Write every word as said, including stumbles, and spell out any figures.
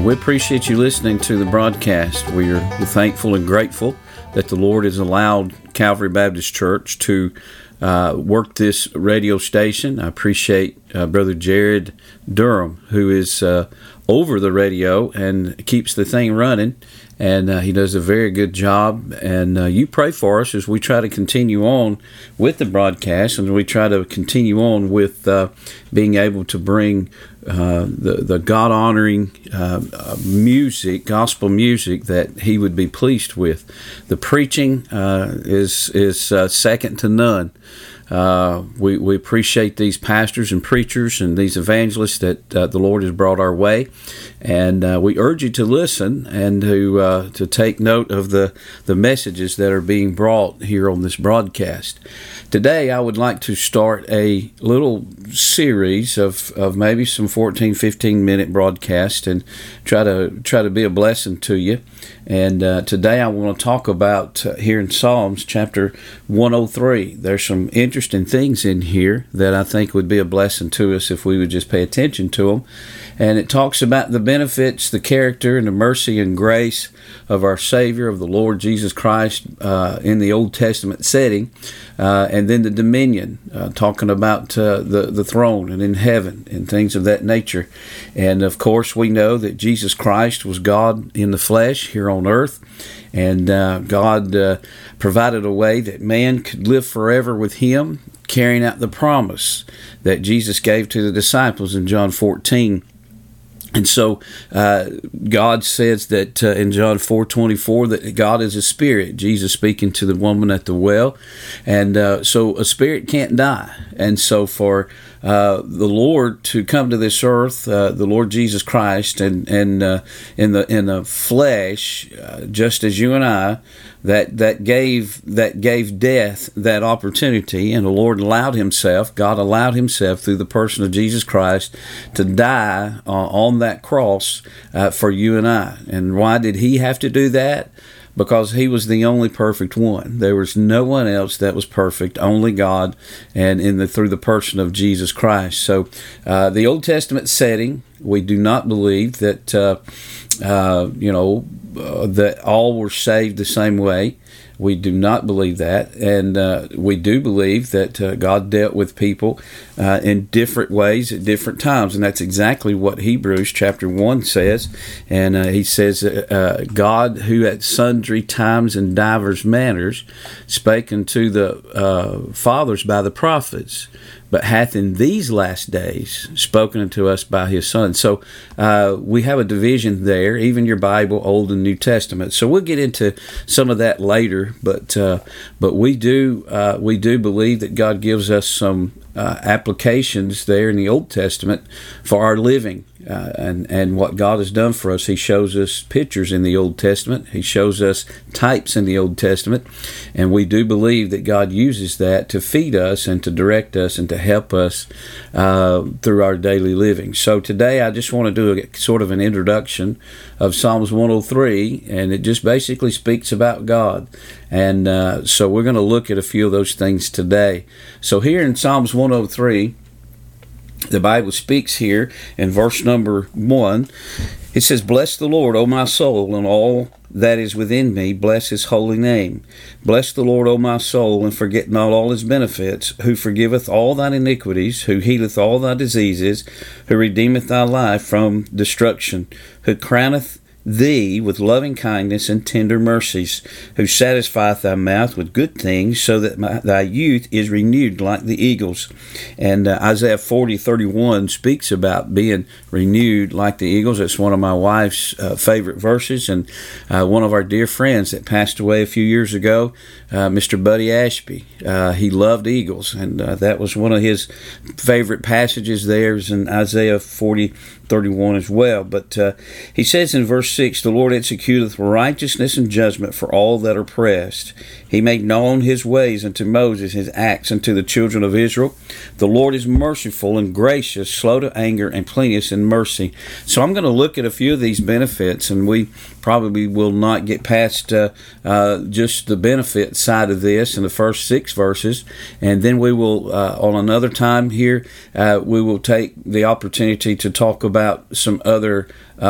And we appreciate you listening to the broadcast. We are thankful and grateful that the Lord has allowed Calvary Baptist Church to uh, work this radio station. I appreciate uh, Brother Jared Durham, who is uh, over the radio and keeps the thing running. And uh, he does a very good job. And uh, you pray for us as we try to continue on with the broadcast, and we try to continue on with uh, being able to bring uh, the, the God-honoring uh, uh, music, gospel music that he would be pleased with. The preaching uh, is, is uh, second to none. Uh, we, we appreciate these pastors and preachers and these evangelists that uh, the Lord has brought our way, and uh, we urge you to listen and to uh, to take note of the, the messages that are being brought here on this broadcast. Today I would like to start a little series of, of maybe some fourteen, fifteen minute broadcast and try to try to be a blessing to you. And uh, today I want to talk about uh, here in Psalms chapter one oh three. There's some interesting things in here that I think would be a blessing to us if we would just pay attention to them. And it talks about the benefits, the character, and the mercy and grace of our Savior, of the Lord Jesus Christ uh, in the Old Testament setting. Uh, and then the dominion, uh, talking about uh, the, the throne and in heaven and things of that nature. And of course, we know that Jesus Christ was God in the flesh here on earth. And uh, God uh, provided a way that man could live forever with Him, carrying out the promise that Jesus gave to the disciples in John fourteen. And so uh, God says that uh, in John four twenty-four that God is a spirit, Jesus speaking to the woman at the well. And uh, so a spirit can't die. And so for uh, the Lord to come to this earth, uh, the Lord Jesus Christ, and, and uh, in the in the flesh, uh, just as you and I, that that gave that gave death that opportunity, and the Lord allowed Himself, God allowed Himself through the person of Jesus Christ to die uh, on that cross uh, for you and I. And why did He have to do that? Because He was the only perfect one. There was no one else that was perfect, only God, and in the through the person of Jesus Christ. So uh, the Old Testament setting, we do not believe that uh, uh, you know uh, that all were saved the same way. We do not believe that, and uh, we do believe that uh, God dealt with people uh, in different ways at different times, and that's exactly what Hebrews chapter one says. And uh, he says, uh, God, who at sundry times and divers manners spake unto the uh, fathers by the prophets, but hath in these last days spoken unto us by His Son. So uh, we have a division there, even your Bible, Old and New Testament. So we'll get into some of that later, but uh, but we do uh, we do believe that God gives us some uh, applications there in the Old Testament for our living. Uh, and, and what God has done for us. He shows us pictures in the Old Testament. He shows us types in the Old Testament. And we do believe that God uses that to feed us and to direct us and to help us uh, through our daily living. So today I just want to do a sort of an introduction of Psalms one oh three, and it just basically speaks about God. And uh, so we're going to look at a few of those things today. So here in Psalms one oh three, the Bible speaks here in verse number one. It says, Bless the Lord, O my soul, and all that is within me. Bless His holy name. Bless the Lord, O my soul, and forget not all His benefits, who forgiveth all thine iniquities, who healeth all thy diseases, who redeemeth thy life from destruction, who crowneth thee with loving kindness and tender mercies, who satisfieth thy mouth with good things, so that my, thy youth is renewed like the eagles. And uh, Isaiah forty thirty-one speaks about being renewed like the eagles. It's one of my wife's uh, favorite verses, and uh, one of our dear friends that passed away a few years ago, uh, Mister Buddy Ashby, uh, he loved eagles, and uh, that was one of his favorite passages there is in Isaiah forty thirty-one as well. But uh, he says in verse six, The Lord executeth righteousness and judgment for all that are oppressed. He made known His ways unto Moses, His acts unto the children of Israel. The Lord is merciful and gracious, slow to anger, and plenteous in mercy. So I'm going to look at a few of these benefits, and we probably will not get past uh, uh, just the benefit side of this in the first six verses. And then we will, uh, on another time here, uh, we will take the opportunity to talk about some other